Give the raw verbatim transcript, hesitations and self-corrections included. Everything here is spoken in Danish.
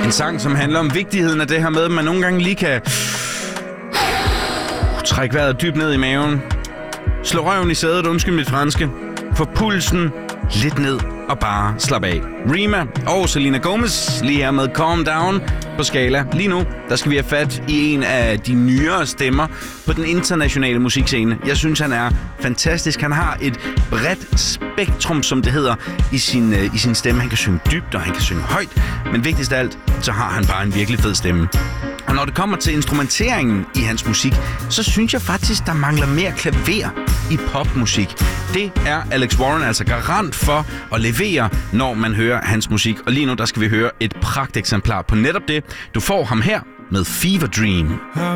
En sang, som handler om vigtigheden af det her med, at man nogle gange lige kan trække vejret dybt ned i maven, slå røven i sædet, undskyld mit franske, få pulsen lidt ned og bare slappe af. Rema og Selena Gomez lige her med Calm Down på Skala. Lige nu, der skal vi have fat i en af de nyere stemmer på den internationale musikscene. Jeg synes, han er fantastisk. Han har et bredt spektrum, som det hedder, i sin, i sin stemme. Han kan synge dybt, og han kan synge højt. Men vigtigst af alt, så har han bare en virkelig fed stemme. Og når det kommer til instrumenteringen i hans musik, så synes jeg faktisk, der mangler mere klaver i popmusik. Det er Alex Warren altså garant for at levere, når man hører hans musik. Og lige nu, der skal vi høre et pragteksemplar på netop det. Du får ham her med Fever Dream.